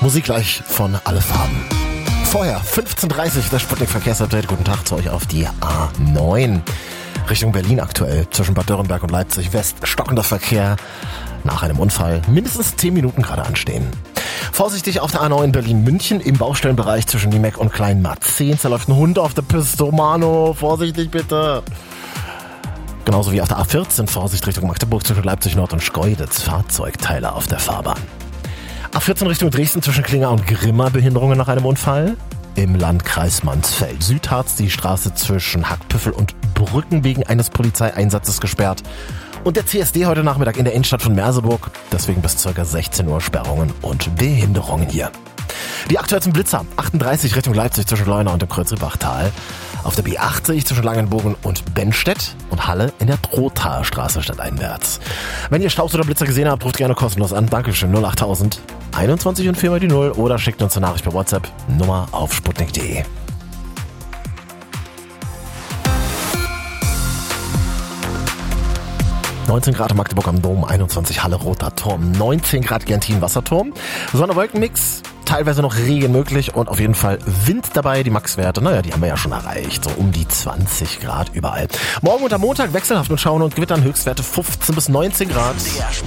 Musik gleich von Alle Farben. Vorher 15:30 das Sputnik-Verkehrsupdate. Guten Tag zu euch auf die A9. Richtung Berlin aktuell. Zwischen Bad Dürrenberg und Leipzig West stockender Verkehr. Nach einem Unfall mindestens 10 Minuten gerade anstehen. Vorsichtig auf der A9 Berlin-München im Baustellenbereich zwischen Niemek und Kleinmarzehn. Da läuft ein Hund auf der Piste. Oh Mano, vorsichtig bitte. Genauso wie auf der A14 Vorsicht Richtung Magdeburg zwischen Leipzig Nord und Schkeuditz. Fahrzeugteile auf der Fahrbahn. A14 Richtung Dresden zwischen Klinger und Grimma Behinderungen nach einem Unfall. Im Landkreis Mansfeld Südharz die Straße zwischen Hackpüffel und Brücken wegen eines Polizeieinsatzes gesperrt. Und der CSD heute Nachmittag in der Innenstadt von Merseburg. Deswegen bis ca. 16 Uhr Sperrungen und Behinderungen hier. Die aktuellsten Blitzer. 38 Richtung Leipzig zwischen Leuna und dem Kreuzribachtal. Auf der B80 zwischen Langenbogen und Bennstedt und Halle in der Trothaer Straße stadteinwärts. Wenn ihr Staus oder Blitzer gesehen habt, ruft gerne kostenlos an. Dankeschön 08000 21 und 4 mal die 0 oder schickt uns eine Nachricht per WhatsApp. Nummer auf sputnik.de. (19 Grad Magdeburg am Dom, 21 Halle Roter Turm, 19 Grad Gentin Wasserturm. Sonne-Wolken-Mix, teilweise noch Regen möglich und auf jeden Fall Wind dabei. Die Maxwerte, naja, die haben wir ja schon erreicht, so um die 20 Grad überall. Morgen und am Montag wechselhaft mit Schauen und Gewittern, Höchstwerte 15 bis 19 Grad.